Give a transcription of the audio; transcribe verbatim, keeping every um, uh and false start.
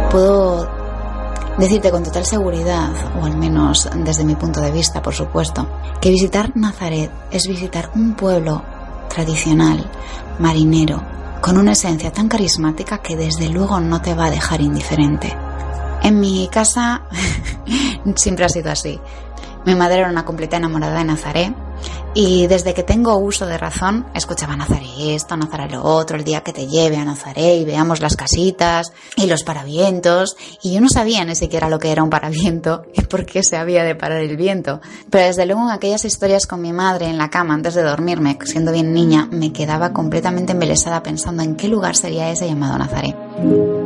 puedo decirte con total seguridad, o al menos desde mi punto de vista, por supuesto, que visitar Nazaret es visitar un pueblo tradicional, marinero, con una esencia tan carismática que desde luego no te va a dejar indiferente. En mi casa siempre ha sido así. Mi madre era una completa enamorada de Nazaret y desde que tengo uso de razón escuchaba Nazaret esto, Nazaret lo otro, el día que te lleve a Nazaret y veamos las casitas y los paravientos, y yo no sabía ni siquiera lo que era un paraviento y por qué se había de parar el viento, pero desde luego en aquellas historias con mi madre en la cama antes de dormirme, siendo bien niña, me quedaba completamente embelesada pensando en qué lugar sería ese llamado Nazaret.